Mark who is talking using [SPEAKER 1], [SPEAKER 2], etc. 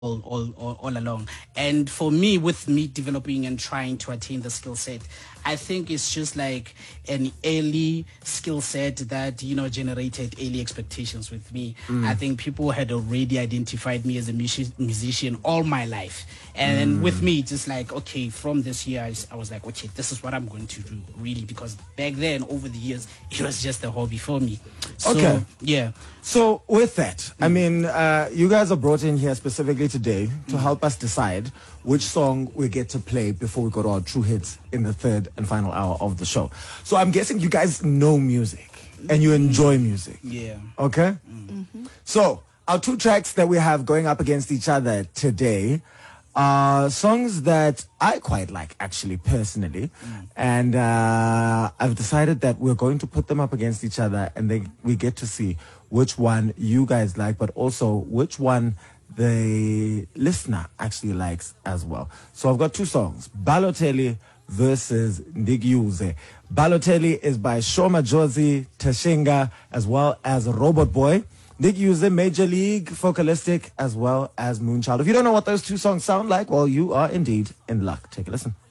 [SPEAKER 1] all along. And for me, with me developing and trying to attain the skill set, I think it's just like an early skill set that, generated early expectations with me. I think people had already identified me as a musician all my life. And with me, just like, okay, from this year, I was like, okay, this is what I'm going to do, really, because back then, over the years, it was just a hobby for me. So,
[SPEAKER 2] Okay.
[SPEAKER 1] yeah.
[SPEAKER 2] So with that, I mean, you guys are brought in here specifically today to help us decide which song we get to play before we go to our true hits in the third and final hour of the show. So I'm guessing you guys know music and you enjoy music.
[SPEAKER 1] Yeah.
[SPEAKER 2] Okay? So our two tracks that we have going up against each other today are songs that I quite like, actually, personally. And I've decided that we're going to put them up against each other and we get to see which one you guys like, but also which one the listener actually likes as well. So I've got two songs, Balotelli versus Ndigyuze. Balotelli is by Shoma Jozi, Tashinga, as well as Robot Boy. Ndigyuze, Major League, Focalistic, as well as Moonchild. If you don't know what those two songs sound like, well, you are indeed in luck. Take a listen.